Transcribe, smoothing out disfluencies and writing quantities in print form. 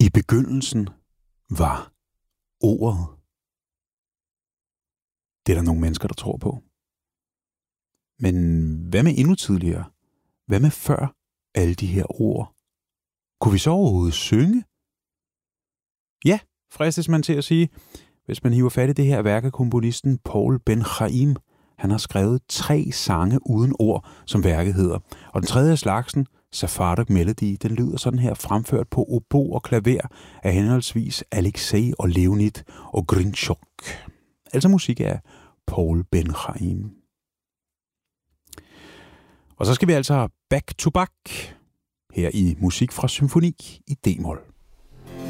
I begyndelsen var ordet. Det er der nogle mennesker, der tror på. Men hvad med endnu tidligere? Hvad med før alle de her ord? Kunne vi så overhovedet synge? Ja, fristes man til at sige, hvis man hiver fat i det her værk af komponisten Paul Ben-Chaim. Han har skrevet 3 sange uden ord, som værket hedder. Og den tredje af slagsen, Sephardic Melody, den lyder sådan her, fremført på obo og klaver af henholdsvis Alexei og Leonid og Grinchuk. Altså musik af Paul Ben-Chaim. Og så skal vi altså back to back her i Musik fra Symfoni i D-mol.